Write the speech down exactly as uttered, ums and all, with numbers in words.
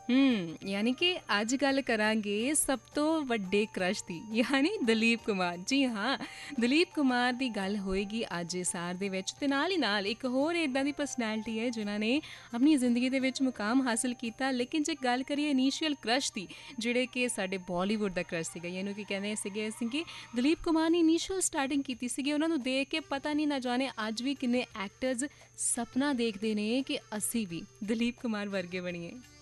ਹੂੰ, ਯਾਨੀ ਕਿ ਅੱਜ ਗੱਲ ਕਰਾਂਗੇ ਸਭ ਤੋਂ ਵੱਡੇ ਕ੍ਰਸ਼ ਦੀ, ਯਾਨੀ ਦਲੀਪ ਕੁਮਾਰ। ਜੀ ਹਾਂ, ਦਲੀਪ ਕੁਮਾਰ ਦੀ ਗੱਲ ਹੋਏਗੀ ਅੱਜ ਇਸ ਆਰ ਦੇ ਵਿੱਚ। ਤੇ ਨਾਲ ਹੀ ਨਾਲ ਇੱਕ ਹੋਰ ਇੱਦਾਂ ਦੀ ਪਰਸਨੈਲਿਟੀ ਹੈ ਜਿਨ੍ਹਾਂ ਨੇ ਆਪਣੀ ਜ਼ਿੰਦਗੀ ਦੇ ਵਿੱਚ ਮੁਕਾਮ ਹਾਸਲ ਕੀਤਾ। ਲੇਕਿਨ ਜੇ ਗੱਲ ਕਰੀਏ ਇਨੀਸ਼ੀਅਲ ਕ੍ਰਸ਼ ਦੀ, ਜਿਹੜੇ ਕਿ ਸਾਡੇ ਬਾਲੀਵੁੱਡ ਦਾ ਕ੍ਰਸ਼ ਸੀਗਾ, ਇਹਨੂੰ ਕੀ ਕਹਿੰਦੇ ਸੀਗੇ ਅਸੀਂ ਕਿ ਦਲੀਪ ਕੁਮਾਰ ਨੇ ਇਨੀਸ਼ੀਅਲ ਸਟਾਰਟਿੰਗ ਕੀਤੀ ਸੀਗੀ। ਉਹਨਾਂ ਨੂੰ ਦੇਖ ਕੇ ਪਤਾ ਨਹੀਂ ਨਾ ਜਾਣੇ ਅੱਜ ਵੀ ਕਿੰਨੇ ਐਕਟਰਸ ਸਪਨਾ ਦੇਖਦੇ ਨੇ ਕਿ ਅਸੀਂ ਵੀ ਦਲੀਪ ਕੁਮਾਰ ਵਰਗੇ ਬਣੀਏ।